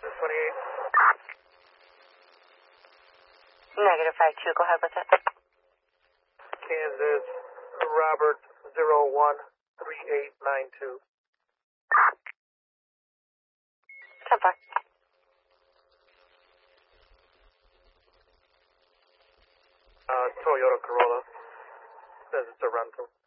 Negative 52, go ahead with it. Kansas, Robert 013892. 10-5. Toyota Corolla. Says it's a rental.